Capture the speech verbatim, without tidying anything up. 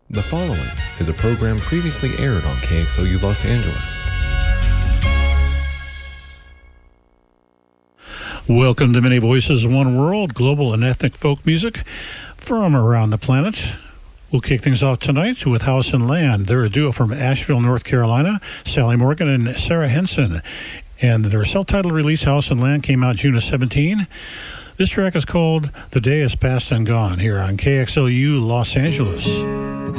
The following is a program previously aired on K X L U Los Angeles. Welcome to Many Voices, One World, global and ethnic folk music from around the planet. We'll kick things off tonight with House and Land. They're a duo from Asheville, North Carolina, Sally Morgan and Sarah Henson. And their self-titled release, House and Land, came out June of seventeen. This track is called The Day Is Past and Gone here on K X L U Los Angeles.